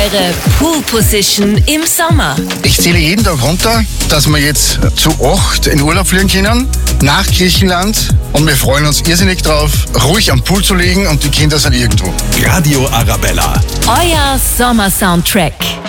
eure Pool Position im Sommer. Ich zähle jeden Tag runter, dass wir jetzt zu 8 in Urlaub fliegen können, nach Griechenland. Und wir freuen uns irrsinnig drauf, ruhig am Pool zu liegen und die Kinder sind irgendwo. Radio Arabella. Euer Sommer-Soundtrack.